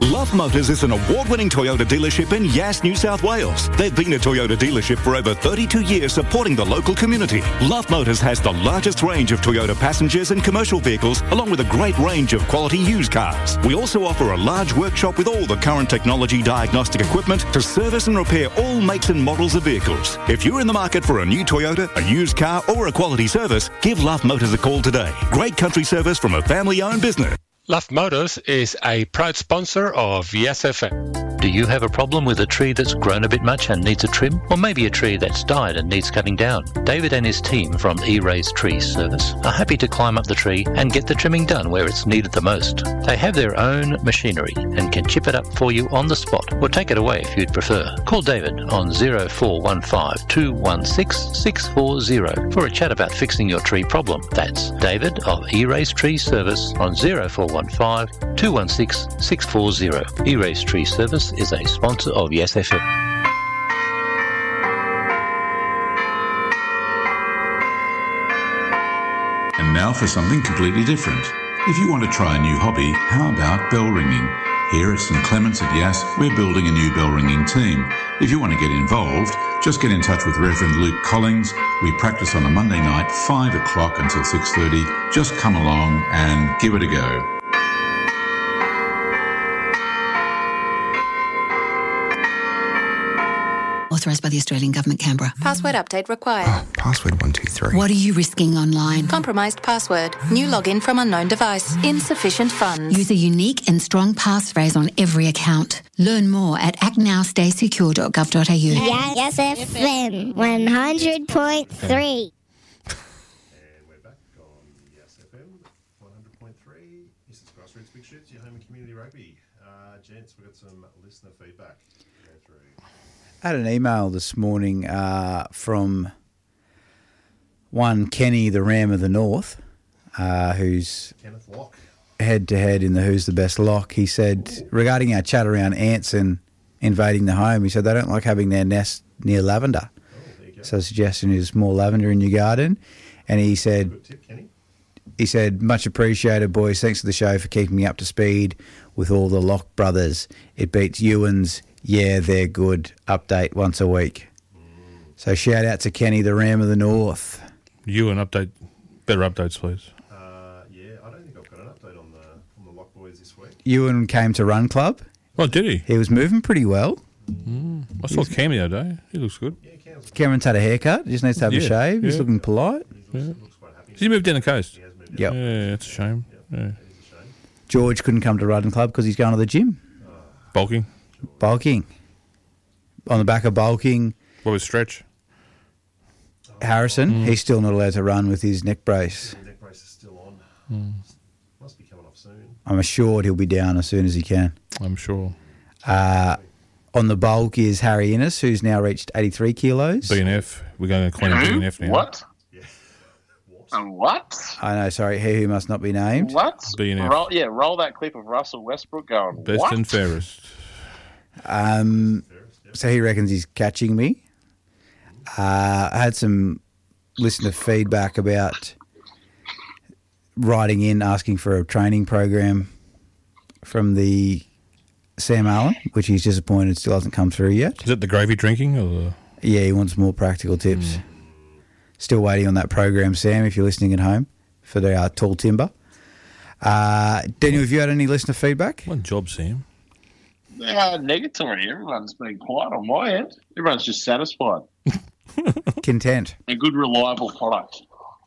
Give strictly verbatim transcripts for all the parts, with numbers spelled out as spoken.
Love Motors is an award-winning Toyota dealership in Yass, New South Wales. They've been a Toyota dealership for over thirty-two years, supporting the local community. Love Motors has the largest range of Toyota passengers and commercial vehicles, along with a great range of quality used cars. We also offer a large workshop with all the current technology diagnostic equipment to service and repair all makes and models of vehicles. If you're in the market for a new Toyota, a used car or a quality service, give Love Motors a call today. Great country service from a family-owned business. Love Motors is a proud sponsor of Yes F M. Do you have a problem with a tree that's grown a bit much and needs a trim? Or maybe a tree that's died and needs cutting down? David and his team from E-Rays Tree Service are happy to climb up the tree and get the trimming done where it's needed the most. They have their own machinery and can chip it up for you on the spot, or take it away if you'd prefer. Call David on zero four one five, two one six, six four zero for a chat about fixing your tree problem. That's David of E-Rays Tree Service on zero four one five, two one six, six four zero. E-Rays Tree Service is a sponsor of Yes F M. And now for something completely different. If you want to try a new hobby, how about bell ringing? Here at St Clements at Yass, we're building a new bell ringing team. If you want to get involved, just get in touch with Reverend Luke Collins. We practice on a Monday night, five o'clock until six thirty. Just come along and give it a go. Authorised by the Australian Government, Canberra. Password update required. Oh, password one two three. What are you risking online? Compromised password. New login from unknown device. Insufficient funds. Use a unique and strong passphrase on every account. Learn more at act now stay secure dot gov dot a u. Yes, F M one hundred point three. And we're back on Yes F M one hundred point three. This is Grassroots Big Shoots, your home and community rugby. Uh, gents, we've got some listener feedback to go through. I had an email this morning uh, from one Kenny, the Ram of the North, uh, who's Kenneth Lock. head-to-head in the Who's the Best Lock. He said, regarding our chat around ants and invading the home, he said they don't like having their nest near lavender. Oh, there you go. So the suggestion is more lavender in your garden. And he said, Good tip, Kenny. he said, much appreciated, boys. Thanks to the show for keeping me up to speed with all the Lock brothers. It beats Ewan's Yeah, they're good update once a week. So shout out to Kenny, the Ram of the North. You an update, better updates, please. Uh, yeah, I don't think I've got an update on the on the Lock boys this week. Ewan came to Run Club. Oh, did he? He was moving pretty well. Mm. I saw Cam the other day. He looks good. Yeah, Cam's Cameron's had a haircut. He just needs to have Yeah, a shave. He's yeah. looking polite. he looks, looks quite happy. Did he move down the coast? He has moved Yep. Yeah, that's a shame. Yeah. It is a shame. George couldn't come to Run Club because he's going to the gym. Bulking. Bulking. On the back of bulking, What was Stretch? Harrison, Mm. he's still not allowed to run with his neck brace. The neck brace is still on. Mm. Must be coming off soon. I'm assured he'll be down as soon as he can. I'm sure. Uh, on the bulk is Harry Innes, who's now reached eighty-three kilos. B N F. We're going to clean up B N F now. What? Yeah. What? Uh, what? I know, sorry, he who must not be named. What? B N F. Roll, yeah, roll that clip of Russell Westbrook going, Best what? and fairest. Um, so he reckons he's catching me. Uh, I had some listener feedback about writing in, asking for a training program from the Sam Allen, which he's disappointed still hasn't come through yet. Is it the gravy drinking or the... Yeah, he wants more practical tips. Still waiting on that program, Sam, if you're listening at home, for the uh, tall timber. Uh, Daniel, have you had any listener feedback? What job, Sam? Uh, negatory. Everyone's been quiet on my end. Everyone's just satisfied. Content. A good, reliable product.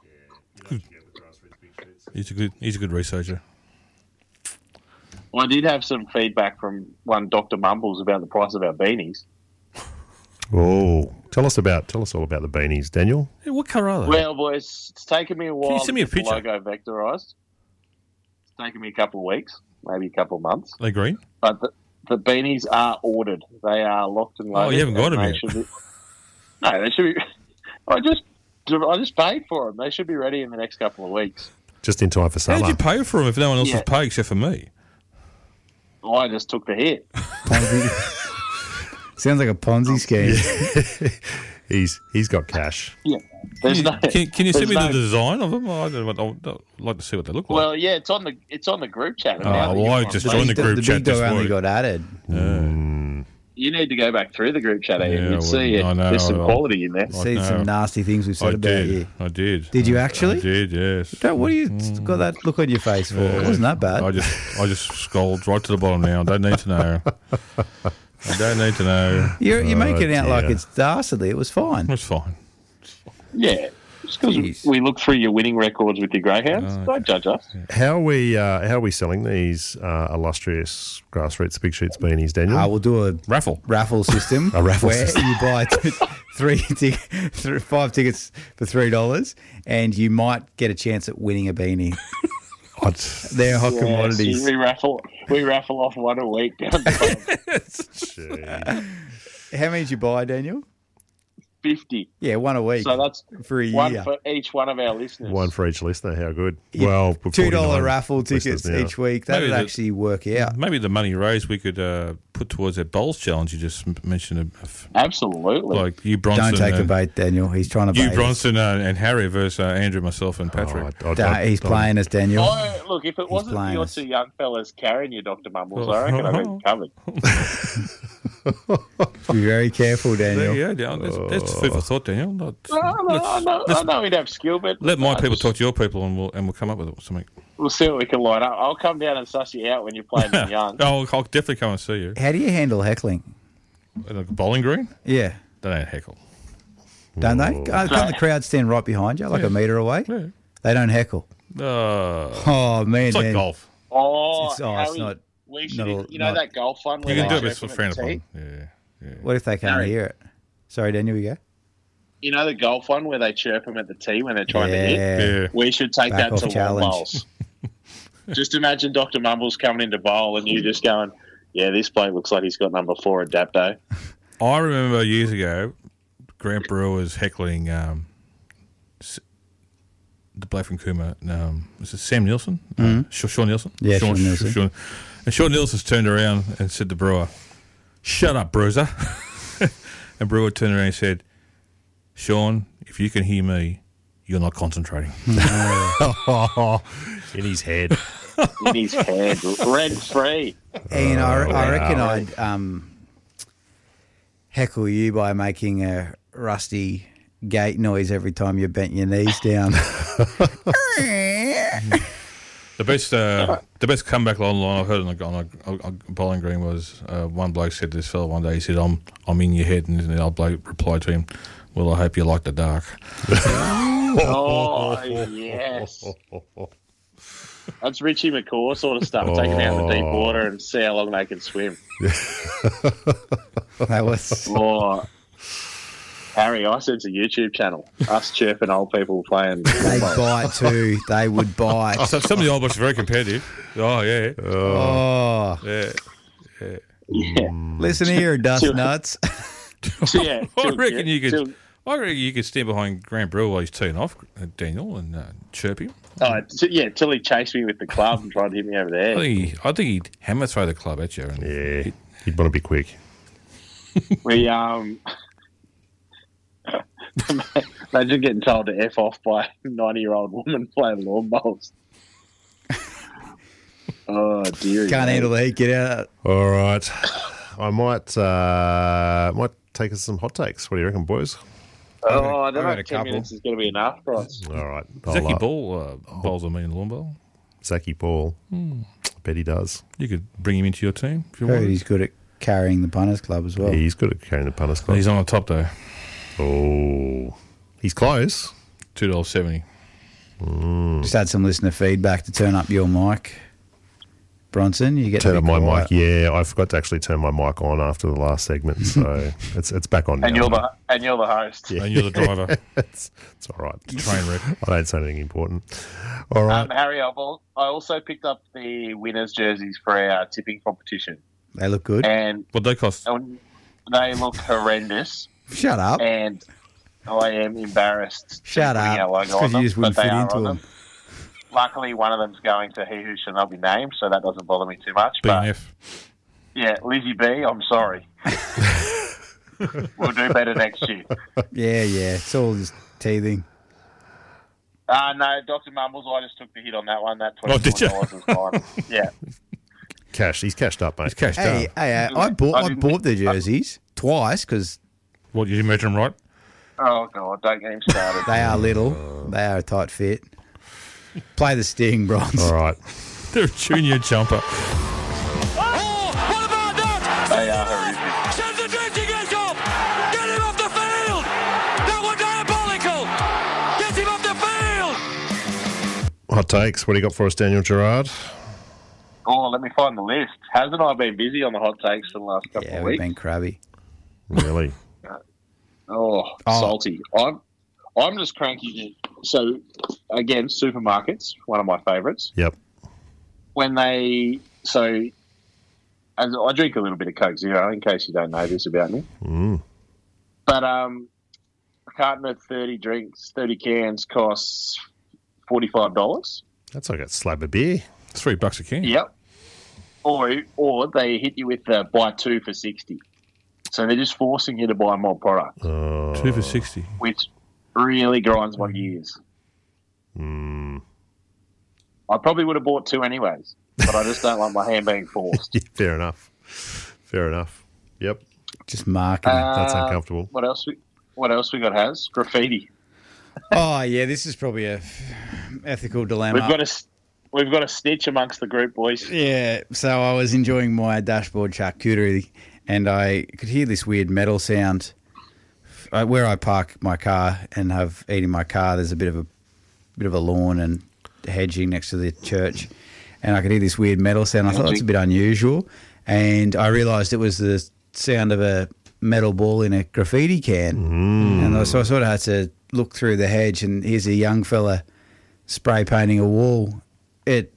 He's a good. He's a good researcher. Well, I did have some feedback from one Doctor Mumbles about the price of our beanies. Oh, tell us about tell us all about the beanies, Daniel. Hey, what colour are they? Well, boys, it's taken me a while Can you send me a to get the picture? logo vectorised. It's taken me a couple of weeks, maybe a couple of months. Are they green? But the, the beanies are ordered. They are locked and loaded. Oh, you haven't got and them they yet. should be- No, they should be. I just, I just paid for them. They should be ready in the next couple of weeks. Just in time for How summer. did you pay for them if no one else Yeah. was paying except for me? I just took the hit. Ponzi. Sounds like a Ponzi scheme. He's he's got cash. Yeah. There's Can you, no, can, can you send there's me no- the design of them? I don't, I'd I'd like to see what they look like. Well, yeah, it's on the it's on the group chat. Oh, now that well, you're I on just Facebook. joined the group the chat big dog this only morning. got added. Mm. You need to go back through the group chat, Ian. Yeah, You'd well, see it. I know, There's some I- quality in there. See know. some nasty things we've said I about did. you. I did. Did you actually? I did, yes. Don't, what do you got that look on your face for? It wasn't that bad. I just I just scrolled right to the bottom now. I don't need to know. I don't need to know. You're, you're Oh, making it out like dear. it's dastardly. It was fine. It's fine. Yeah. Just because Jeez. we look through your winning records with your greyhounds, Oh, don't judge us. How are we uh, how are we selling these uh, illustrious grassroots big sheets beanies, Daniel? Uh, we'll do a Raffle. raffle system. A raffle where system. you buy t- three, tic- th- five tickets for three dollars, and you might get a chance at winning a beanie. What? They're hot Yeah, commodities. see, we raffle we raffle off one a week down the bottom. Gee. How many did you buy, Daniel? fifty. Yeah, one a week. So that's for a one year. for each one of our listeners. One for each listener. How good? Yeah, Well, we're two dollar forty-nine raffle listeners tickets now. each week. That Maybe would the- actually work out. Maybe the money raised we could uh, put towards that bowls challenge you just m- mentioned. A, a f- Absolutely. like you, Bronson. Don't take uh, the bait, Daniel. He's trying to You, bait us. Bronson, uh, and Harry versus uh, Andrew, myself, and Patrick. Oh, I- I- Don't- I- he's I- playing us, Daniel. Oh, look, if it wasn't for playing your us. two young fellas carrying you, Doctor Mumbles, I reckon I'd been covered. Be very careful, There Daniel. you go, Dan. That's, that's food for thought, Daniel. Not, No, no, let's- I, know, let's I know he'd have skill, but let my I people just- talk to your people, and we'll and we'll come up with something. We'll see what we can line up. I'll come down and suss you out when you're playing them young. Oh, I'll definitely come and see you. How do you handle heckling? At a bowling green? Yeah, They don't heckle. don't they? Oh. Uh, Can't the crowd stand right behind you, like Yeah. a metre away? Yeah. They don't heckle. Uh, Oh man, it's like Dan. golf. Oh, It's- oh, it's Harry, not- we should, not a- you know not- that golf one where You can they do it chirp for them frown at the upon. tee? Yeah, yeah. What if they can't Harry. hear it? Sorry, Daniel, you go. You know the golf one where they chirp them at the tee when they're trying to hit? Yeah. Yeah. We should take Back that off to lawn challenge. bowls. Just imagine Doctor Mumbles coming into bowl and you just going, yeah, this bloke looks like he's got number four at Dapto. I remember years ago, Grant Brewer was heckling um, S- the bloke from Cooma. Um, was it Sam Nielsen? Uh, Sh- Sean Nielsen? Yeah, Sean Nielsen. Sean. And Sean Nielsen's turned around and said to Brewer, "Shut up, Bruiser." And Brewer turned around and said, "Sean, if you can hear me, you're not concentrating." in his head. In his head, rent free. Ian, I, I wow. reckon I'd um, heckle you by making a rusty gate noise every time you bent your knees down. The best, uh, the best comeback line I've heard on a, on a, on a bowling green was uh, one bloke said to this fella one day. He said, "I'm, I'm in your head," and the other bloke replied to him, "Well, I hope you like the dark." Oh, yes. That's Richie McCaw sort of stuff. Take them out in the deep water and see how long they can swim. That was Or, Harry, I said it's a YouTube channel. Us chirping old people playing. they bite too. They would bite. So some of the old blokes are very competitive. Oh yeah, Oh, yeah. Yeah. listen here, dust nuts. So, yeah, I till- reckon you could. till- I reckon you could stand behind Grant Brewer while he's teeing off, uh, Daniel, and uh, chirp him. Oh, t- yeah, till he chased me with the club and tried to hit me over the I head. think, he, I think he'd hammer throw the club at you. And Yeah, he'd want to be quick. We um, imagine getting told to f off by a ninety-year-old woman playing lawn bowls. Oh dear! Can't handle the heat. Get out. All right. I might uh, might take us some hot takes. What do you reckon, boys? Oh, I don't I've know had a if ten couple. minutes is going to be enough for us. All right. Zachy I'll, uh, Ball uh, bowls a mean lawn bowl. Zachy Ball. Hmm. I bet he does. You could bring him into your team if you Heard want. he's good at carrying the punters club as well. He's good at carrying the punters club. He's on the top though. Oh, he's close. Two dollars seventy. Just had some listener feedback to turn up your mic. Bronson, you get Turn to up be my quiet. mic. Yeah, I forgot to actually turn my mic on after the last segment, so it's it's back on And now. you're the and you're the host. And you're the driver. it's, it's all right. Train wreck. I don't say anything important. All right. Um, Harry, I've al- I also picked up the winners' jerseys for our tipping competition, They look good. and What they cost? and they look horrendous. Shut up. And I am embarrassed. Shut putting up. our logo It's 'cause on you them, just wouldn't but they fit are into on them. Luckily, one of them's going to He Who Shall Not Be Named, so that doesn't bother me too much. B But N F. yeah, Lizzie B, I'm sorry. We'll do better next year. Yeah, yeah. It's all just teething. Uh, no, Doctor Mumbles, I just took the hit on that one. That Oh, did you? twenty-four dollars was fine. Yeah. Cash. He's cashed up, mate. He's cashed Hey, up. hey, uh, I bought I I didn't- bought the jerseys twice because What, did you measure them right? Oh, God, don't get him started. they are little. They are a tight fit. Play the Sting, Bronze. All right. They're a junior jumper. They are horrific. Send the drenching edge off! Get him off the field! That was diabolical! Get him off the field! Hot takes. What do you got for us, Daniel Gerard? Oh, let me find the list. Hasn't I been busy on the hot takes for the last couple Yeah, of we've weeks? been crabby. Really? Oh, Oh. salty. I'm I'm just cranky. So, again, supermarkets, one of my favourites. Yep. When they, so, as I drink a little bit of Coke Zero, in case you don't know this about me. Mm. But um, a carton of thirty drinks, thirty cans costs forty-five dollars. That's like a slab of beer. Three bucks a can. Yep. Or or they hit you with the buy two for sixty. So they're just forcing you to buy more product, Two for sixty. which really grinds my gears. Mm. I probably would have bought two anyways, but I just don't like my hand being forced. Yeah, fair enough. Fair enough. Yep. Just marketing. That's Uh, uncomfortable. What else? We, what else we got? Has graffiti. Oh, yeah, this is probably a ethical dilemma. We've got a we've got a snitch amongst the group, boys. Yeah, so I was enjoying my dashboard charcuterie and I could hear this weird metal sound. Uh, where I park my car and have eating my car, there's a bit of a bit of a lawn and hedging next to the church, and I could hear this weird metal sound. I thought that's a bit unusual, and I realised it was the sound of a metal ball in a graffiti can. Mm. And so I sort of had to look through the hedge, and here's a young fella spray painting a wall at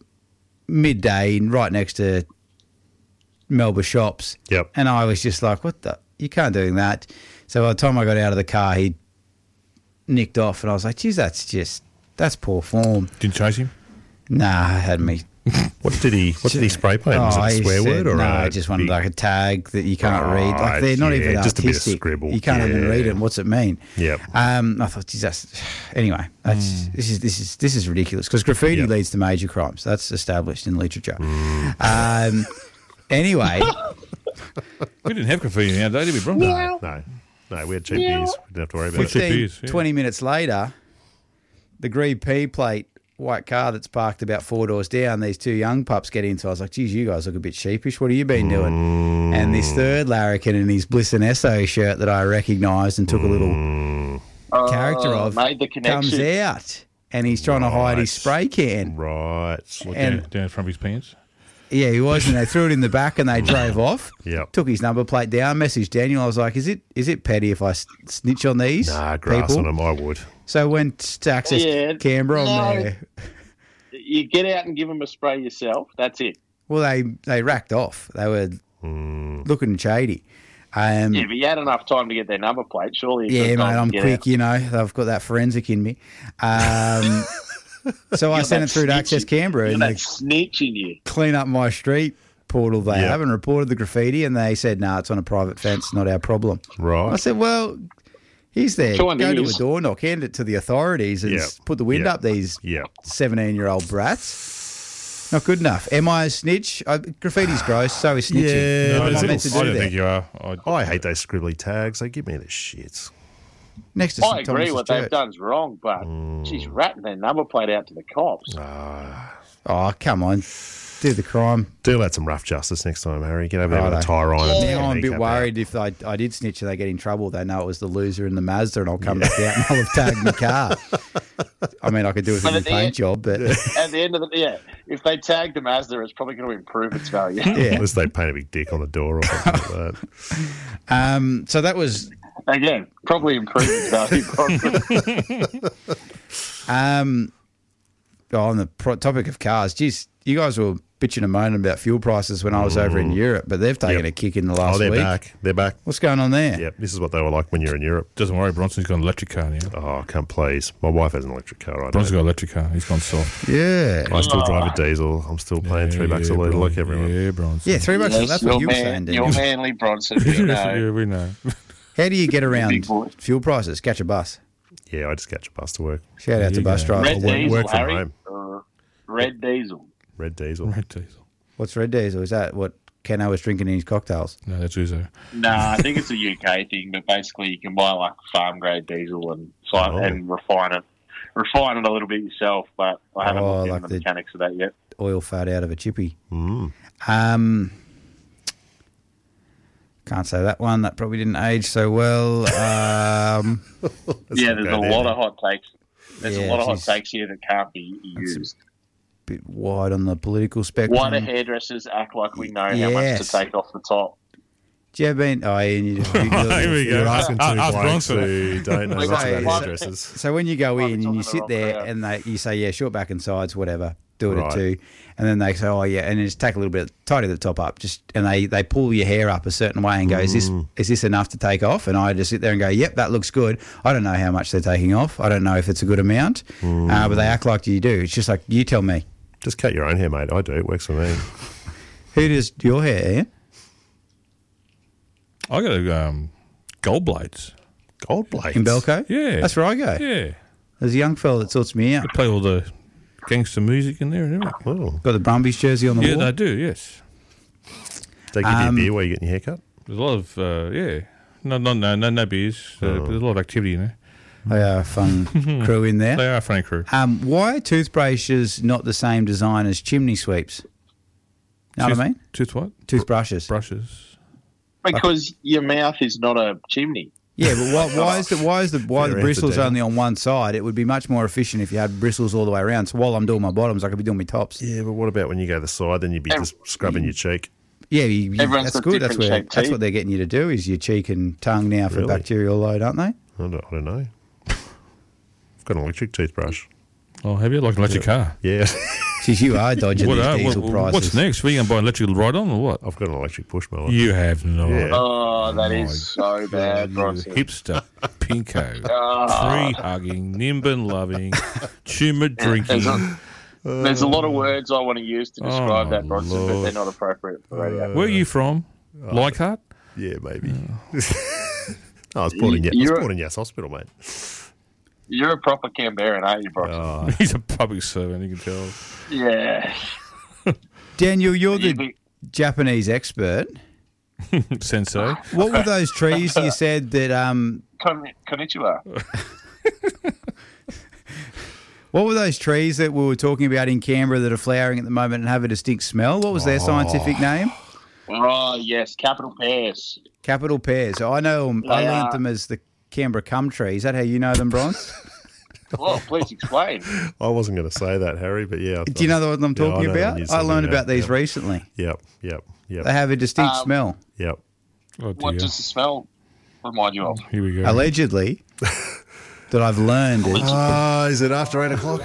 midday right next to Melba Shops. Yep. And I was just like, what the? You can't do that. So by the time I got out of the car, he nicked off, and I was like, geez, that's just, that's poor form. Didn't chase him? Nah, I had me. What did he What did he spray paint? Was Oh, it a he swear said- word or no? a I just wanted big- like a tag that you can't read. Like Right, they're not yeah, even just a bit of artistic. scribble, You can't even yeah. read it. What's it mean? Yep. Um, I thought, geez, that's anyway. That's Hmm. this is this is this is ridiculous because graffiti Yep. leads to major crimes. That's established in literature. Hmm. Um, anyway, We didn't have graffiti now, did we, bro? No, no, no. We had cheap beers. We didn't have to worry about Cheap it. fifteen, beers, yeah. twenty minutes later, the green P plate white car that's parked about four doors down, these two young pups get in. So I was like, geez, you guys look a bit sheepish. What have you been doing? And this third larrikin in his Bliss and Esso shirt that I recognised and took a little character Oh, of made the comes connection. out. And he's trying to hide his spray can. Right. What, And- down, down from his pants? Yeah, he was, and they threw it in the back and they drove off. Yep. Took his number plate down, messaged Daniel. I was like, is it is it petty if I s- snitch on these Nah, grass people? on them. I would. So went to access Yeah, Canberra on no. there. You get out and give them a spray yourself. That's it. Well, they, they racked off. They were Hmm. looking shady. Um, Yeah, but you had enough time to get their number plate. Surely. You yeah, could mate, have time I'm to get quick, out. you know. I've got that forensic in me. Um, so I You're sent that it through to snitchy- Access Canberra You're and that they snitch in you. clean up my street portal they Yep. have and reported the graffiti, and they said, no, nah, it's on a private fence, not our problem. Right. I said, well, he's there. Kind Go of to a is. door knock, hand it to the authorities and Yep. s- put the wind Yep. up these Yep. seventeen-year-old brats. Not good enough. Am I a snitch? I, graffiti's gross, so is snitching. Yeah, what but am I it's- meant to I do don't there? think you are. I, I hate those scribbly tags. They give me the shits. Next to I Saint agree. Thomas's What Church. they've done's wrong, but Mm. she's ratting their number plate out to the cops. Oh, come on. Do the crime. Do let some rough justice next time, Harry. Get over there with a Righto. tie iron. and Now I'm a bit kneecap worried if I, I did snitch and they get in trouble, they know it was the loser in the Mazda and I'll come back out and I'll have tagged my car. I mean, I could do it with But a at the paint end- job, but At the end of the yeah, if they tag the Mazda, it's probably going to improve its value. out. yeah. Unless they paint a big dick on the door or something like that. Um, so that was Again, probably improve its value. Probably. um, oh, on the pro- topic of cars. Geez, you guys were bitching and moaning about fuel prices when I was over in Europe, but they've taken Yep. a kick in the last Oh, they're week. back. They're back. What's going on there? Yep, this is what they were like when you're in Europe. Doesn't worry, Bronson's got an electric car now. Oh, can't please. My wife has an electric car. I Bronson's know. got an electric car. He's gone soft. Yeah. I still Oh. drive a diesel. I'm still paying three bucks a litre Bron- like everyone. Yeah, Bronson. Yeah, three bucks. Yes, That's what you're you were man- saying, You're Daniel. Manly Bronson. You know. yeah, we know. How do you get around Big boy. fuel prices? Catch a bus. Yeah, I just catch a bus to work. Shout out There to you bus go. drivers. Red work- diesel, work from Harry. home. Uh, red diesel. Red diesel. Red diesel. What's red diesel? Is that what Keno was drinking in his cocktails? No, that's Uzo. Nah, I think it's a U K thing, but basically you can buy like farm grade diesel and fi- Oh. and refine it, refine it a little bit yourself. But I haven't Oh, looked like into the- the mechanics of that yet. Oil fat out of a chippy. Mm. Um, can't say that one. That probably didn't age so well. Um, Yeah, there's a go there. lot of hot takes. There's Yeah, a lot of hot geez. takes here that can't be used. bit wide on the political spectrum. Why do hairdressers act like we know how much Yes. to take off the top? Do you ever been? Oh, Ian, you, Here we go. You're asking two Uh, uh, blokes Bronson. who don't know Like, much like, about like- hairdressers. So when you go Oh, in it's and on you the sit wrong there crowd. and they, you say, yeah, short back and sides, whatever, do it Right. at two, and then they say, oh yeah, and then just take a little bit, tidy the top up, just and they, they pull your hair up a certain way and go, is this Mm. is this enough to take off? And I just sit there and go, yep, that looks good. I don't know how much they're taking off. I don't know if it's a good amount, Mm. uh, but they act like you do. It's just like you tell me. Just cut your own hair, mate. I do. It works for me. Who does your hair? Ian? I got a, um, gold blades. Gold blades? In Belco? Yeah. That's where I go. Yeah. There's a young fella that sorts me out. They play all the gangster music in there and everything. Oh. Got the Brumbies jersey on the Yeah, wall. they do, yes. They give you Um, a beer while you're getting your hair cut? There's a lot of, uh, yeah. No, no, no, no, no beers. Uh, Oh. There's a lot of activity in there. They are a fun crew in there. They are a funny crew. Um, why are toothbrushes not the same design as chimney sweeps? Know Tooth- what I mean? Tooth what? Toothbrushes. Brushes. Because your mouth is not a chimney. Yeah, but why, why is the why is the why Fair the bristles answer, Dan. only on one side? It would be much more efficient if you had bristles all the way around. So while I'm doing my bottoms, I could be doing my tops. Yeah, but what about when you go the side? Then you'd be Ev- just scrubbing your cheek. Yeah, you, you, Everyone's that's got good. That's different where shaped that's teeth. what they're getting you to do is your cheek and tongue now for Really? bacterial load, aren't they? I don't, I don't know. I've got an electric toothbrush. Oh, have you? Like an electric car? Yeah. Geez, you are dodging What, these uh, diesel what- prices. what's next? Are you going to buy an electrical ride-on or what? I've got an electric push mower. You have not. Yeah. Oh, that My is so bad, You Bronson. hipster, pinko, Ah. tree-hugging, nimbin loving, tumor drinking. There's a, there's a lot of words I want to use to describe Oh, that, Bronson, but Lord. they're not appropriate for radio. Where are you from? Leichhardt? Yeah, maybe. I was born in, You- Yass- I was you're- born in Yass Hospital, mate. You're a proper Canberran, aren't you, Bronson? Oh, He's a public servant, you can tell. Yeah. Daniel, you're You the be- Japanese expert. Sensei. What were those trees you said that um Kon- Konnichiwa. what were those trees that we were talking about in Canberra that are flowering at the moment and have a distinct smell? What was their scientific name? Oh, yes, capital pears. Capital pears. I know them. I They learnt are- them as the Canberra cum tree. Is that how you know them, Bronze? Well, please explain. I wasn't going to say that, Harry, but yeah. I Do you know what I'm Yeah, I talking know the about? news I that we learned have, about these yep. recently. Yep, yep, yep. They have a distinct Um, smell. Yep. Oh, What dear. does the smell remind you of? Here we go. Allegedly, that I've learned it. Ah, is it after eight o'clock?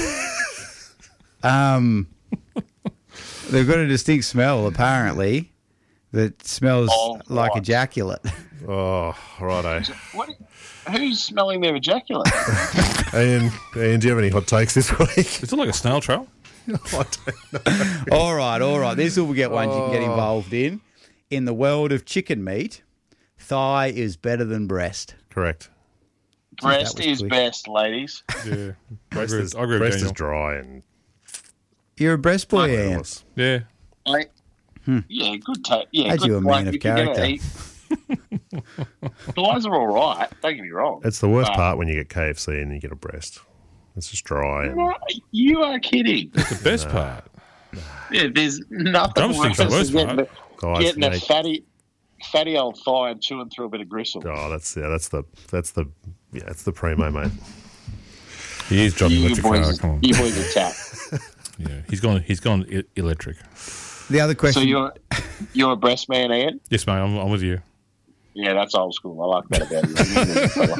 Um, they've got a distinct smell, apparently, that smells Oh, like what? ejaculate. Oh, righto. What? Who's smelling their ejaculate? Ian, Ian, do you have any hot takes this week? Is it like a snail trail? I don't know. All right, all right. This will get ones you can get Oh. involved in. In the world of chicken meat, thigh is better than breast. Correct. Breast was is quick. best, ladies. Yeah. Breast, I agree, is, I agree with breast is Daniel. dry and You're a breast boy, Ian. flavourless. Yeah. I, Yeah, good take. Yeah, As good, you a man like, of if you're gonna character. eat- Thighs are all right. Don't get me wrong. It's the worst But- part when you get K F C and you get a breast. It's just dry. And, What? You are kidding. The best part. Yeah, there's nothing Drumsticks are the worse worst than getting, part. a, Guys, getting a mate. fatty, fatty old thigh and chewing through a bit of gristle. oh, that's yeah, that's the that's the yeah, that's the primo, mate. He is driving You electric car. boys, Come on. you boys are tap. Yeah. He's gone. He's gone e- electric. The other So question. you're you're a breast man, Ian? Yes, mate. I'm, I'm with you. Yeah, that's old school. I like that about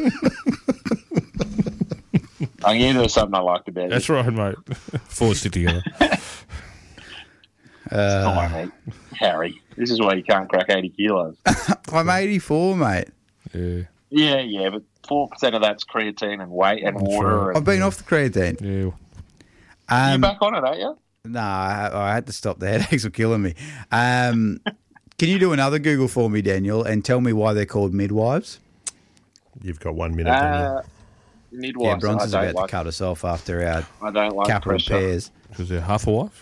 you. I knew there was something I liked about That's you. right, mate. Four stick together. Uh, Fine, mate. Harry. This is why you can't crack eighty kilos. I'm eighty-four, mate. Yeah. Yeah, yeah, but four percent of that's creatine and weight and water. And, I've been off the creatine. Yeah. Um, You're back on it, aren't you? No, I, I had to stop. The headaches were killing me. Um, can you do another Google for me, Daniel, and tell me why they're called midwives? You've got one minute, Uh, Daniel. midwives. Yeah, Bronson's I don't about like, to cut us off after our I don't like capital pressure. pairs. Because they're half a wife.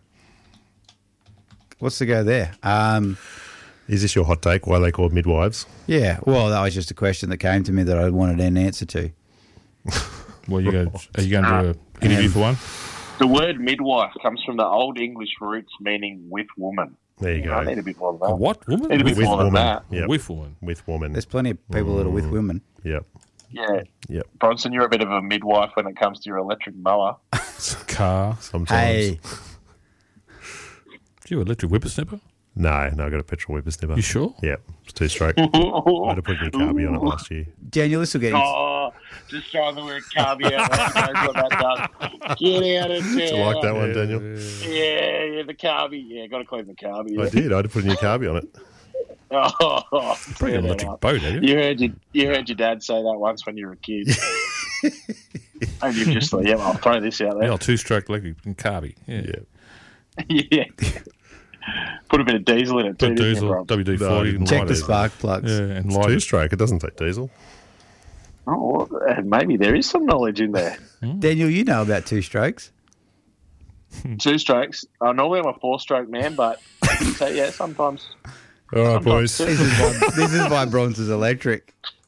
What's the go there? Um, Is this your hot take? Why are they called midwives? yeah, well, that was just a question that came to me that I wanted an answer to. Well, you go, are you going to do an interview for one? The word midwife comes from the Old English roots meaning with woman. There you go. I need a bit more than that. A what woman? Need a bit With more than woman. that. Yep. With woman. With woman. There's plenty of people that are with women. Yep. Yeah. Yep. Bronson, you're a bit of a midwife when it comes to your electric mower. Car. Sometimes. Hey, Do you have electric whippersnipper? No, no, I got a petrol whippersnipper. You sure? Yep. It's two stroke. I had to put a new carby on it last year. Daniel, this will get Oh, just trying to wear a carby out. That's what that does. Get out of Did you town. like that one, Daniel? Yeah, yeah, the carby. Yeah, got to clean the carby. I did. I had to put a new carby on it. Oh, Pretty fair electric enough. boat, have you? You heard your, you heard your dad say that once when you were a kid. And you've just like, yeah, I'll throw this out Yeah, there. two-stroke electric and carby. Yeah. Yeah. Yeah. Put a bit of diesel in it too. Put didn't you, diesel, Bron? W D forty, No, and check light the it. spark plugs. Yeah, and It's light two it. stroke. It doesn't take diesel. Oh, well, uh, maybe there is some knowledge in there. Daniel, you know about two strokes. Two strokes. Uh, normally I'm a four-stroke man, but so yeah, sometimes. All right, boys. This is why, this is why Bronson's electric.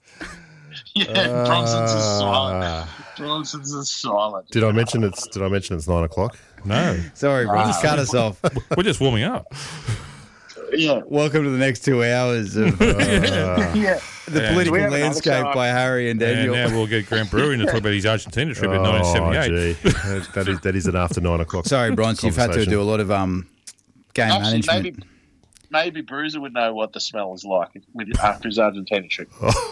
Yeah, Bronson's is silent. Ah. Bronson's is silent. Did I mention it's? Did I mention it's nine o'clock? No. Sorry, Bronson, cut us off. We're just warming up. Yeah. Welcome to the next two hours of uh, Yeah. the Yeah. political Do we have another landscape show? by Harry and And Daniel. now we'll get Grant Brewery to talk about his Argentina trip in Oh, nineteen seventy-eight. gee. That- that is that is an after nine o'clock. Sorry, Bronson, you've had to conversation. do a lot of um, game Actually, management. maybe maybe Bruiser would know what the smell is like with, after his Argentina trip.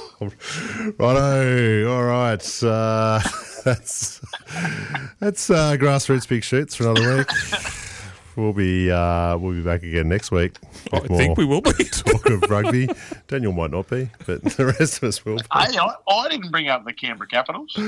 Righto, all right. Uh, that's that's uh, Grassroots Big Shoots for another week. We'll be uh, we'll be back again next week. I with more think we will be. talk of rugby. Daniel might not be, but the rest of us will. Be. Hey, I, I didn't bring up the Canberra Capitals. It's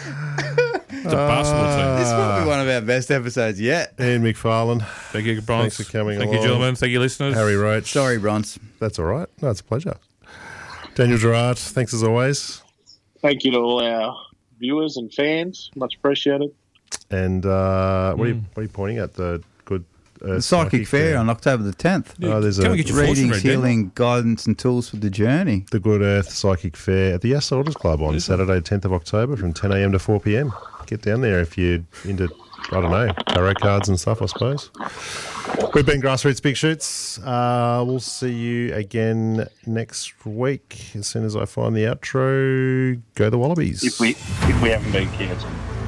a basketball team. This is probably one of our best episodes yet. Ian McFarlane. Thank you, Bronze. Thanks for coming Thank along. you, gentlemen. Thank you, listeners. Harry Roach. Sorry, Bronze. That's all right. No, it's a pleasure. Daniel Gerard, thanks as always. Thank you to all our viewers and fans. Much appreciated. And uh, what, are you, what are you pointing at? The good uh, The Psychic Fair on October the tenth. Oh, there's Can a we get your fortune Readings, read, Daniel? healing, guidance and tools for the journey. the Good Earth Psychic Fair at the Yes Soldiers Club on Saturday, tenth of October from ten a.m. to four p.m. Get down there if you're into, I don't know, tarot cards and stuff, I suppose. We've been Grassroots Big Shoots. Uh, we'll see you again next week. As soon as I find the outro, go the Wallabies. If we if we haven't been cancelled.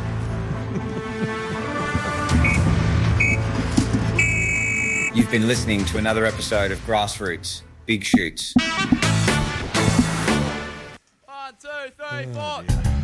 You've been listening to another episode of Grassroots Big Shoots. One, two, three, four.